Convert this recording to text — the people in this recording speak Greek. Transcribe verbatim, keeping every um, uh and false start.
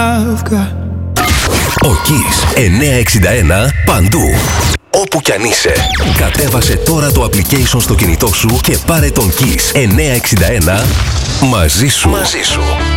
Ο Kiss εννιακόσια εξήντα ένα παντού. Όπου κι αν είσαι. Κατέβασε τώρα το application στο κινητό σου και πάρε τον Kiss εννιακόσια εξήντα ένα μαζί σου. Μαζί σου.